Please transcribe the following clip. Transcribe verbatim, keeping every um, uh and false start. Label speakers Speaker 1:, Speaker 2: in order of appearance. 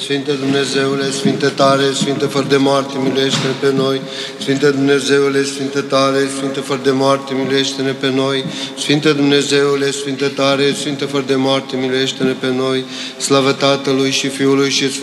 Speaker 1: Sfinte Dumnezeule, Sfinte tare, Sfinte fără de moarte, miluiește-ne pe noi. Sfinte Dumnezeule, Sfinte tare, Sfinte fără de moarte, miluiește-ne pe noi. Sfinte Dumnezeule, Sfinte tare, Sfinte fără de moarte, miluiește-ne pe noi. Slavă Tatălui și Fiului și